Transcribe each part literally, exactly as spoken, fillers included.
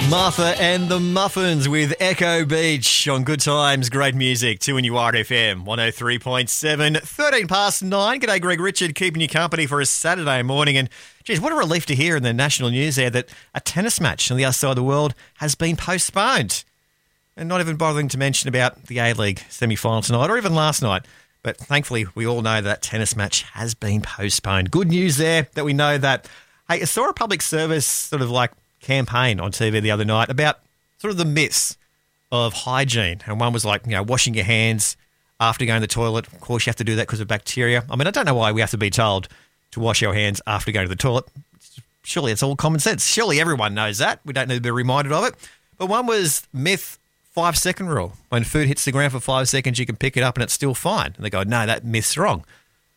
Martha and the Muffins with Echo Beach on Good Times, great music, two N U R F M, one oh three point seven, thirteen past nine. G'day, Greg Richard, keeping you company for a Saturday morning. And, geez, what a relief to hear in the national news there that a tennis match on the other side of the world has been postponed. And not even bothering to mention about the A-League semi-final tonight or even last night. But thankfully, we all know that tennis match has been postponed. Good news there that we know that. Hey, I saw a public service sort of like campaign on T V the other night about sort of the myths of hygiene. And one was like, you know, washing your hands after going to the toilet. Of course, you have to do that because of bacteria. I mean, I don't know why we have to be told to wash our hands after going to the toilet. Surely it's all common sense. Surely everyone knows that. We don't need to be reminded of it. But one was myth five-second rule. When food hits the ground for five seconds, you can pick it up and it's still fine. And they go, no, that myth's wrong.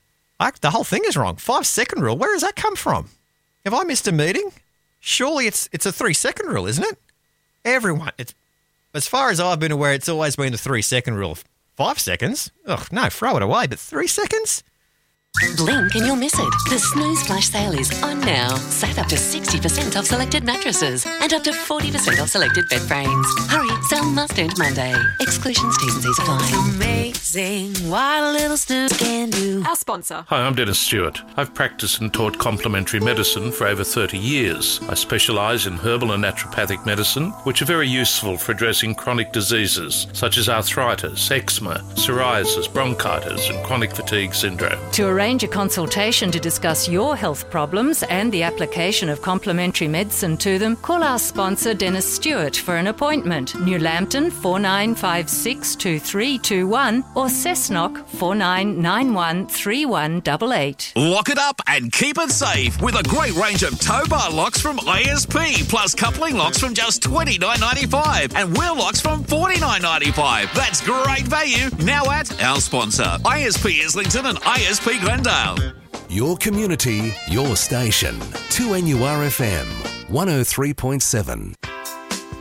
I, the whole thing is wrong. Five-second rule, where does that come from? Have I missed a meeting? Surely it's it's a three-second rule, isn't it? Everyone, it's as far as I've been aware, it's always been the three-second rule. Five seconds? Ugh, no, throw it away. But three seconds? Blink and you'll miss it. The Snooze Flash sale is on now. Save up to sixty percent off selected mattresses and up to forty percent off selected bed frames. Hurry, sale must end Monday. Exclusions, T's and C's apply. Amazing what a little snooze can do. Our sponsor. Hi, I'm Dennis Stewart. I've practiced and taught complementary medicine for over thirty years. I specialise in herbal and naturopathic medicine, which are very useful for addressing chronic diseases such as arthritis, eczema, psoriasis, bronchitis and chronic fatigue syndrome. To arrange a consultation to discuss your health problems and the application of complementary medicine to them, call our sponsor Dennis Stewart for an appointment. New Lambton four nine five six two three two one or Cessnock four nine nine one three one eight eight. Lock it up and keep it safe with a great range of tow bar locks from I S P, plus coupling locks from just twenty-nine ninety-five and wheel locks from forty-nine ninety-five. That's great value now at our sponsor, I S P Islington and I S P Glendale. Your community, your station. two N U R F M, one oh three point seven.